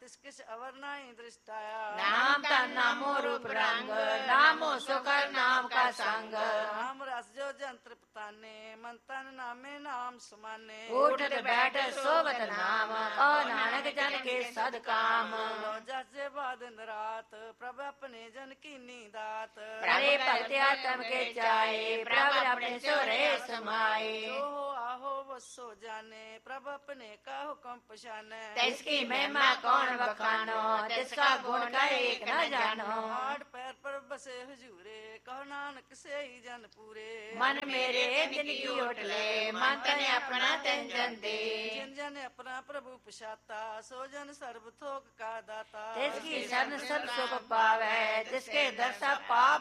तिस किस अवर नाई दृष्टाया। नाम तन नामो रूप रंग, नामो सुकर नाम का संग। नाम रस जो जंत्र पताने, मन तन नामे नाम समाने। उठत बैठ सोवत नाम, कहो नानक जन के सद काम। जस जे बाद रात, प्रभ अपने जन की नीदात। प्रे भगत आत्म के चाहे, प्रभ अपने सोरे समाए। जो हो आहो वो सो जाने, प्रभ अपने का हुक्म पछाने। तिसकी महिमा कौन बखानो, तिसका गुण का एक न जानो। आठ पैर पर बसे हुजूरे, कहो नानक से ही जन पूरे। मन मेरे दिन की उठले, मन तने अपना तन जन दे। जिन जन अपना प्रभु पछाता, सो जन सर्व थोक का दाता। तिसकी शरण सब सुख पावे, तिसके दर्शन पाप